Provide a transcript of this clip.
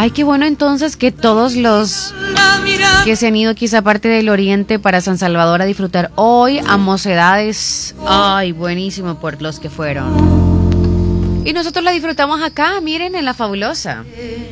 Ay, qué bueno entonces que todos los que se han ido quizá parte del oriente para San Salvador a disfrutar hoy a Mocedades. Ay, buenísimo por los que fueron. Y nosotros la disfrutamos acá, miren, en La Fabulosa.